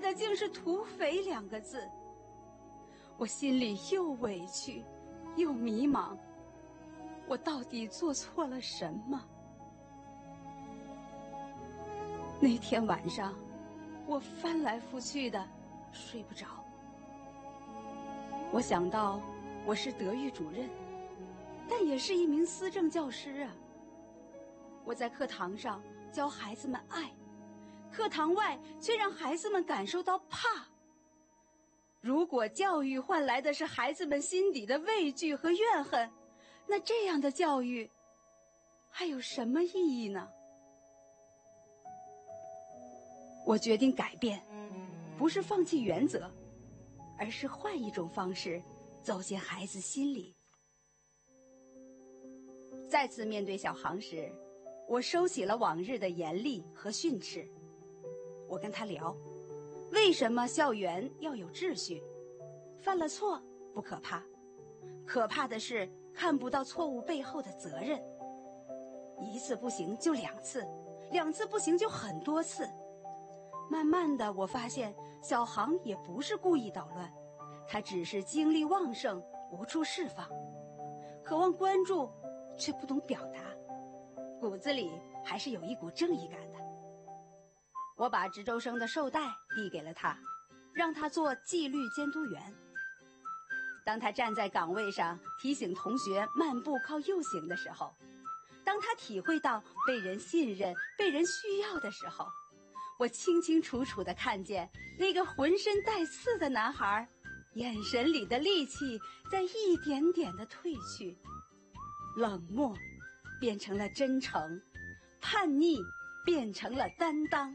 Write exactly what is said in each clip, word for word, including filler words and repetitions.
的竟是土匪两个字。我心里又委屈又迷茫，我到底做错了什么？那天晚上，我翻来覆去的睡不着。我想到我是德育主任，但也是一名思政教师啊。我在课堂上教孩子们爱，课堂外却让孩子们感受到怕。如果教育换来的是孩子们心底的畏惧和怨恨，那这样的教育还有什么意义呢？我决定改变，不是放弃原则，而是换一种方式走进孩子心里。再次面对小航时，我收起了往日的严厉和训斥。我跟他聊，为什么校园要有秩序？犯了错不可怕，可怕的是看不到错误背后的责任。一次不行就两次，两次不行就很多次。慢慢的，我发现小航也不是故意捣乱，他只是精力旺盛，无处释放，渴望关注，却不懂表达，骨子里还是有一股正义感的。我把值周生的绶带递给了他，让他做纪律监督员。当他站在岗位上提醒同学慢步靠右行的时候，当他体会到被人信任、被人需要的时候，我清清楚楚地看见那个浑身带刺的男孩眼神里的戾气在一点点地褪去，冷漠变成了真诚，叛逆变成了担当。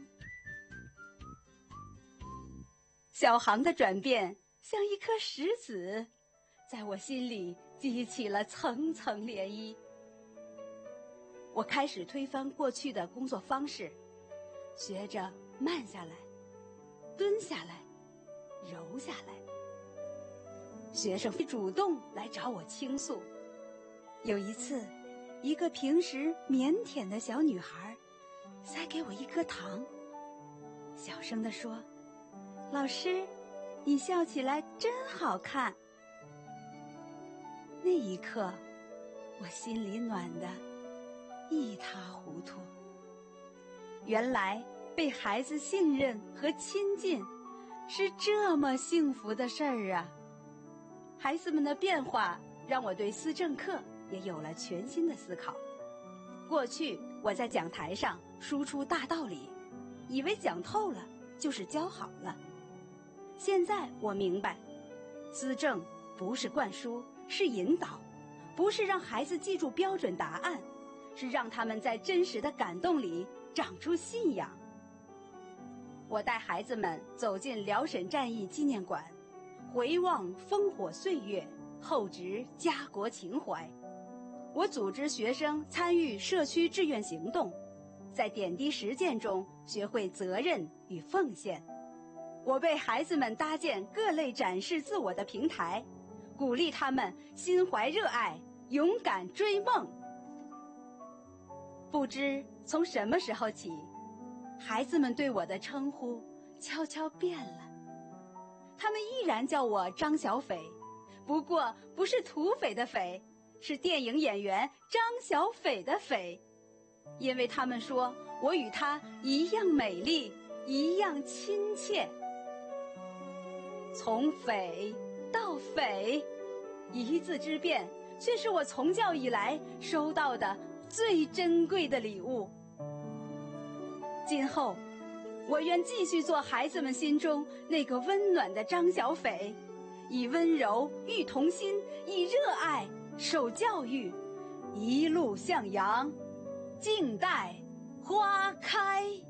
小航的转变像一颗石子，在我心里激起了层层涟漪。我开始推翻过去的工作方式，学着慢下来，蹲下来，柔下来。学生会主动来找我倾诉。有一次，一个平时腼腆的小女孩塞给我一颗糖，小声地说：“老师，你笑起来真好看。”那一刻，我心里暖得一塌糊涂。原来被孩子信任和亲近是这么幸福的事儿啊！孩子们的变化让我对思政课也有了全新的思考。过去我在讲台上输出大道理，以为讲透了就是教好了。现在我明白，思政不是灌输，是引导，不是让孩子记住标准答案，是让他们在真实的感动里长出信仰。我带孩子们走进辽沈战役纪念馆，回望烽火岁月，厚植家国情怀。我组织学生参与社区志愿行动，在点滴实践中学会责任与奉献。我为孩子们搭建各类展示自我的平台，鼓励他们心怀热爱，勇敢追梦。不知从什么时候起，孩子们对我的称呼悄悄变了，他们依然叫我张小斐，不过不是土匪的匪，是电影演员张小斐的斐，因为他们说我与她一样美丽，一样亲切。从匪到匪，一字之变，却是我从教以来收到的最珍贵的礼物。今后，我愿继续做孩子们心中那个温暖的张小斐，以温柔育童心，以热爱受教育，一路向阳，静待花开。